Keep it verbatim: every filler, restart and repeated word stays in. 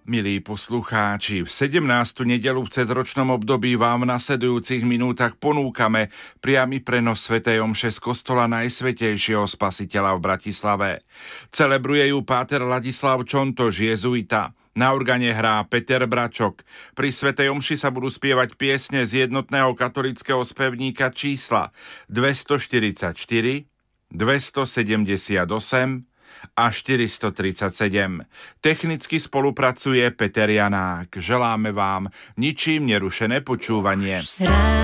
Milí poslucháči, v sedemnástu nedeľu v cezročnom období vám v nasledujúcich minútach ponúkame priamy prenos svätej omše z kostola Najsvätejšieho Spasiteľa v Bratislave. Celebruje ju páter Ladislav Čontoš, jezuita. Na organe hrá Peter Bračok. Pri svätej omši sa budú spievať piesne z jednotného katolického spevníka čísla dvestoštyridsaťštyri, dvestosedemdesiatosem a štyristotridsaťsedem. Technicky spolupracuje Peter Janák. Želáme vám ničím nerušené počúvanie.